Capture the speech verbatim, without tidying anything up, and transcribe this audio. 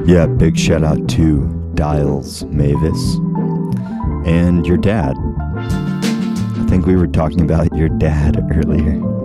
Yeah, big shout out to Dials Mavis and your dad. I think we were talking about your dad earlier.